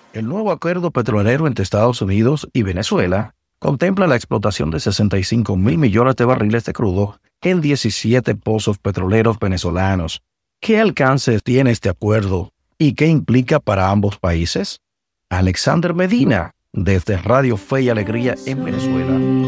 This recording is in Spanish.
El nuevo acuerdo petrolero entre Estados Unidos y Venezuela contempla la explotación de 65.000 millones de barriles de crudo en 17 pozos petroleros venezolanos. ¿Qué alcance tiene este acuerdo y qué implica para ambos países? Alexander Medina, desde Radio Fe y Alegría en Venezuela.